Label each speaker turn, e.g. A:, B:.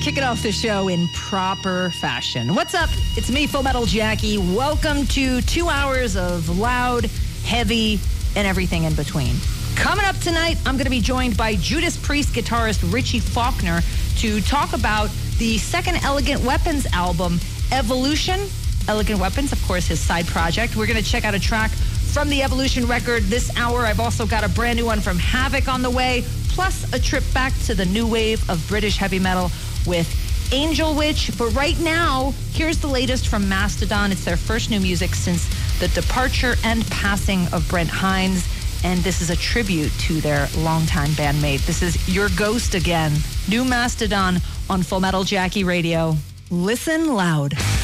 A: Kicking off the show in proper fashion. What's up? It's me, Full Metal Jackie. Welcome to 2 hours of loud, heavy, and everything in between. Coming up tonight, I'm going to be joined by Judas Priest guitarist Richie Faulkner to talk about the second Elegant Weapons album, Evolution. Elegant Weapons, of course, his side project. We're going to check out a track from the Evolution record this hour. I've also got a brand new one from Havoc on the way, plus a trip back to the new wave of British heavy metal with Angel Witch. But right now, here's the latest from Mastodon. It's their first new music since the departure and passing of Brent Hinds, and this is a tribute to their longtime bandmate. This is Your Ghost Again. New Mastodon on Full Metal Jackie Radio. Listen loud.